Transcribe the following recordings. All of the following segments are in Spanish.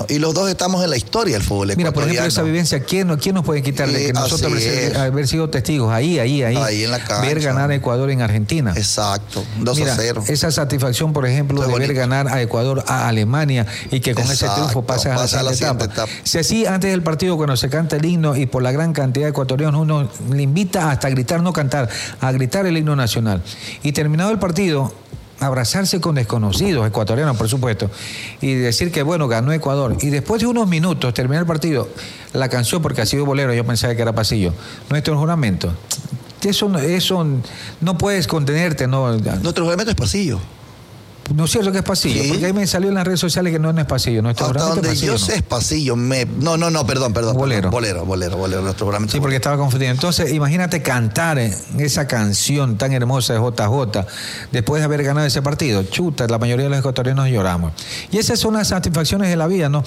y los dos estamos en la historia del fútbol ecuatoriano. Mira, por ejemplo, esa vivencia, ¿quién nos puede quitar de que nosotros haber sido testigos ahí en la cancha, ver ganar a Ecuador en Argentina? Exacto, 2-0. Esa satisfacción, por ejemplo, de ver ganar a Ecuador a Alemania y que con ese triunfo pasa a la siguiente etapa. Si así, antes del partido, cuando se canta el himno y por la gran cantidad de ecuatorianos, uno le invita hasta a gritar, no cantar, a gritar el himno nacional. Y terminado el partido, abrazarse con desconocidos, ecuatorianos por supuesto, y decir que bueno, ganó Ecuador. Y después de unos minutos, terminar el partido, la canción, porque ha sido bolero, yo pensaba que era pasillo, nuestro juramento. Eso no puedes contenerte, ¿no? Nuestro juramento es pasillo. No es cierto que es pasillo, porque ahí me salió en las redes sociales que no es pasillo. Nuestro hasta donde pasillo, yo sé es pasillo. Perdón. Bolero. Nuestro juramento. Sí, porque estaba confundido. Entonces, imagínate cantar esa canción tan hermosa de JJ después de haber ganado ese partido. Chuta, la mayoría de los ecuatorianos lloramos. Y esas son las satisfacciones de la vida, ¿no?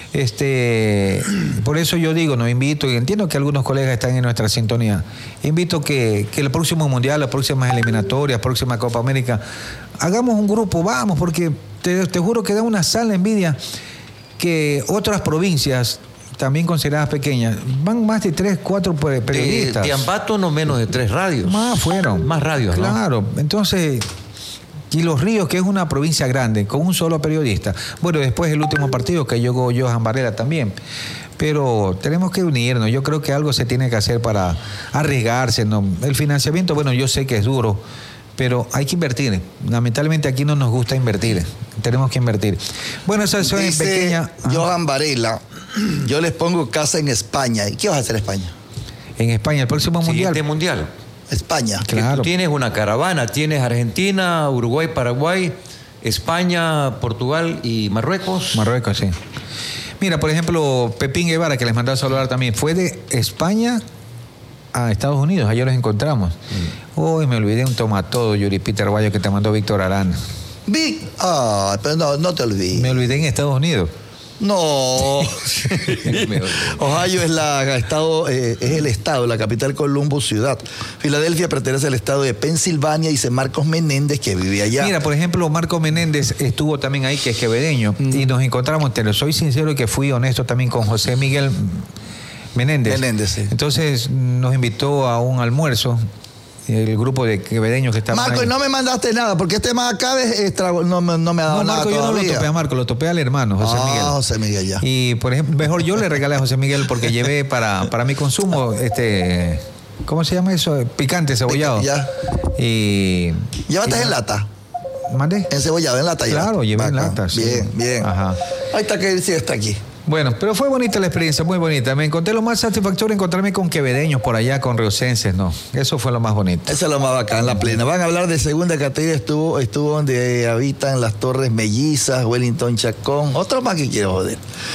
Por eso yo digo, nos invito, y entiendo que algunos colegas están en nuestra sintonía, invito que el próximo Mundial, las próximas eliminatorias, próxima Copa América, hagamos un grupo, vamos, porque te juro que da una sal envidia que otras provincias, también consideradas pequeñas, van más de 3, 4 periodistas. De Ambato no menos de 3 radios. Más radios, ¿no? Claro, entonces... Y Los Ríos, que es una provincia grande, con un solo periodista. Bueno, después el último partido que llegó Johan Varela también. Pero tenemos que unirnos. Yo creo que algo se tiene que hacer para arriesgarse, ¿no? El financiamiento, bueno, yo sé que es duro, pero hay que invertir. Lamentablemente aquí no nos gusta invertir. Tenemos que invertir. Bueno, esa es pequeña... Johan Varela, yo les pongo casa en España. ¿Y qué vas a hacer en España? En España, el próximo Siguiente mundial. España. Claro. Tú tienes una caravana, tienes Argentina, Uruguay, Paraguay, España, Portugal y Marruecos. Marruecos, sí. Mira, por ejemplo, Pepín Guevara, que les mandaba a saludar también, fue de España a Estados Unidos. Ayer los encontramos. Uy, me olvidé un tomatodo, Yuri Peter Guayo, que te mandó Víctor Arana. Pero no te olvides. Me olvidé en Estados Unidos. No. Ohio es el estado, la capital Columbus, ciudad. Filadelfia pertenece al estado de Pensilvania, dice Marcos Menéndez, que vive allá. Mira, por ejemplo, Marcos Menéndez estuvo también ahí, que es quevedeño, y nos encontramos, te lo soy sincero, que fui honesto también con José Miguel Menéndez. Sí. Entonces nos invitó a un almuerzo, el grupo de quevedeños que estaban Marco, ahí. no me mandaste nada, porque este más acá no me ha dado nada. Marco, yo no lo topé a Marco, lo topé al hermano, José Miguel. José Miguel, ya. Y, por ejemplo, mejor yo le regalé a José Miguel porque llevé para mi consumo, ¿cómo se llama eso? Picante, cebollado. Ya. Y... ¿Llevaste en lata? ¿Mandé? Encebollado, en lata ya. Claro, llevé en lata, sí. Bien. Ajá. Ahí está, que sí está aquí. Bueno, pero fue bonita la experiencia, muy bonita. Me encontré lo más satisfactorio, encontrarme con quevedeños por allá, con riocenses, ¿no? Eso fue lo más bonito. Eso es lo más bacán, la plena. Van a hablar de segunda categoría, estuvo donde habitan las Torres Mellizas, Wellington Chacón, otro más que quiero joder.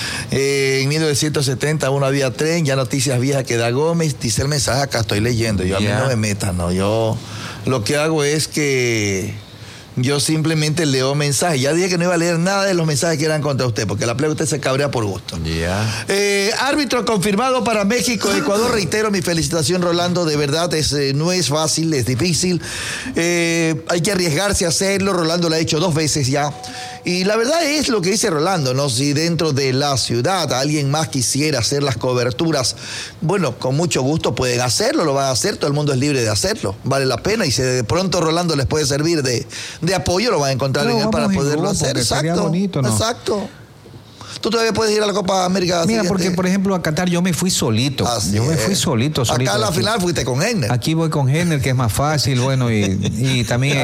En 1970 uno había tren, ya noticias viejas que da Gómez, dice el mensaje, acá estoy leyendo, a mí no me metan, no, yo lo que hago es que... Yo simplemente leo mensajes. Ya dije que no iba a leer nada de los mensajes que eran contra usted, porque la plebe usted se cabrea por gusto. Árbitro confirmado para México, Ecuador. Reitero mi felicitación, Rolando. De verdad, no es fácil, es difícil. Hay que arriesgarse a hacerlo. Rolando lo ha hecho 2 veces ya. Y la verdad es lo que dice Rolando, ¿no? Si dentro de la ciudad alguien más quisiera hacer las coberturas, bueno, con mucho gusto pueden hacerlo, lo van a hacer, todo el mundo es libre de hacerlo, vale la pena, y si de pronto Rolando les puede servir de apoyo, lo van a encontrar para poderlo hacer. Exacto, bonito, ¿no? Exacto. Tú todavía puedes ir a la Copa América. Mira, porque por ejemplo a Qatar yo me fui solito. Me fui solito. Acá a la final fuiste con Henner. Aquí voy con Henner, que es más fácil, bueno, y también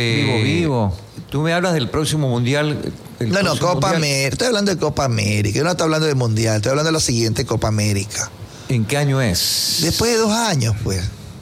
vivo. Tú me hablas del próximo Mundial. Copa América. Estoy hablando de Copa América. Yo no estoy hablando de Mundial. Estoy hablando de la siguiente Copa América. ¿En qué año es? Después de 2 años, pues.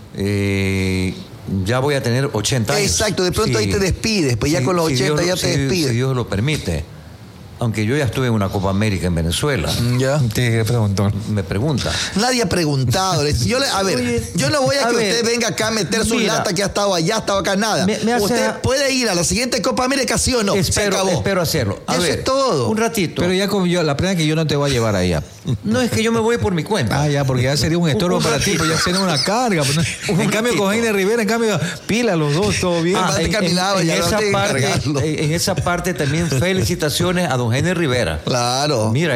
Ya voy a tener 80 años. Exacto. De pronto ahí te despides. Pues ya con los 80 ya te despides. Si Dios lo permite. Aunque yo ya estuve en una Copa América en Venezuela. Ya. Te preguntó. Me pregunta. Nadie ha preguntado. Yo no voy a que usted venga acá a meter su lata que ha estado allá, ha estado acá, nada. Usted puede ir a la siguiente Copa América, ¿sí o no? Espero hacerlo. Eso es todo. Un ratito. Pero ya como yo, la pena es que yo no te voy a llevar allá. No, es que yo me voy por mi cuenta. Ya, porque ya sería un estorbo para ti, pues ya sería una carga. En cambio, con Heiner Rivera, pila los dos, todo bien. En esa parte también felicitaciones a don Heiner Rivera. Claro. Mira,